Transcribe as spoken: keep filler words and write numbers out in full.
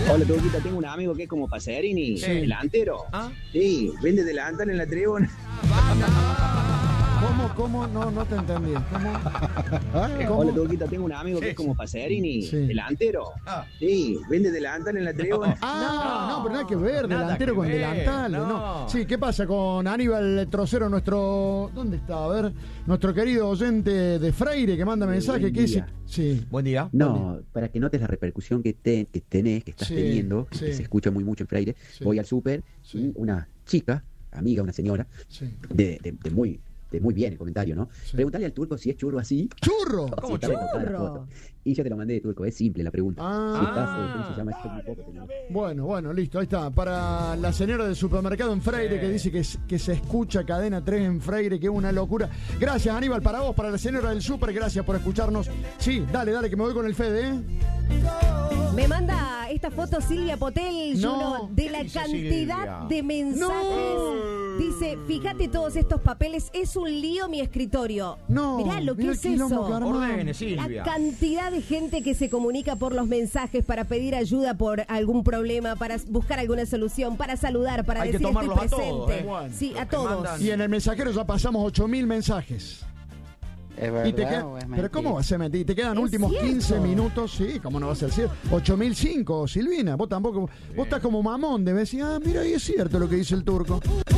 Hola, Tuquita, tengo un amigo que es como Pacerini, Sí. delantero. ¿Ah? Sí, vende delantal en la tribuna. ¿Cómo, cómo? No, no te entendí. ¿Cómo? ¿Cómo? Hola, Tuquita, tengo un amigo que Sí, es como Pacerini, sí. delantero. Ah. Sí, vende delantal en la tribuna. Ah, no, No, pero nada que ver, nada delantero que con ver, delantal, no. no. Sí, ¿qué pasa con Aníbal Trocero, nuestro... ¿Dónde está? A ver, nuestro querido oyente de Freire que manda mensaje, buen que dice... día. Sí. Buen día. No, para que notes la repercusión que, te, que tenés, que estás Sí, teniendo, sí. que se escucha muy mucho en Freire. Sí. Voy al súper Sí. y una chica, amiga, una señora, Sí. de, de- de muy de muy bien el comentario, ¿no? Sí. Preguntarle al turco si es churro así. ¡Churro! ¿Cómo Sí, está churro? retocada la foto. Y yo te lo mandé de turco, es simple la pregunta. Ah. Si estás, eh, ¿cómo se llama? Esto? Un poco, señor. Bueno, bueno, listo, ahí está. Para la señora del supermercado en Freire que dice que, s- que se escucha Cadena tres en Freire, que es una locura. Gracias, Aníbal, para vos, para la señora del super, gracias por escucharnos. Sí, dale, dale, que me voy con el Fede, ¿eh? Me manda esta foto Silvia Potel, No. Juno, de ¿Qué la dice cantidad Silvia? de mensajes. Dice, fíjate todos estos papeles, es un lío mi escritorio. No, Mirá lo que mirá el es quilombo eso. que armó. Ordene, La Silvia. cantidad de gente que se comunica por los mensajes para pedir ayuda por algún problema, para buscar alguna solución, para saludar, para Hay que decir estoy tomarlos a presente. todos, ¿eh? Bueno. Sí, Los a que todos. mandan. Y en el mensajero ya pasamos ocho mil mensajes. ¿Es Y te verdad queda- o es pero mentira? ¿cómo va a ser mentira? Y te quedan Es últimos cierto. quince minutos, sí, ¿cómo no va a ser cierto? ocho mil cinco, Silvina, vos tampoco, vos estás como mamón, debes decir, ah, mira, ahí es cierto lo que dice el turco.